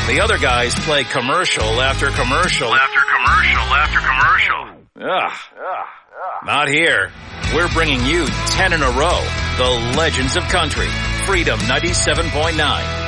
The other guys play commercial after commercial after commercial after commercial. Not here. We're bringing you 10 in a row. The Legends of Country. Freedom 97.9.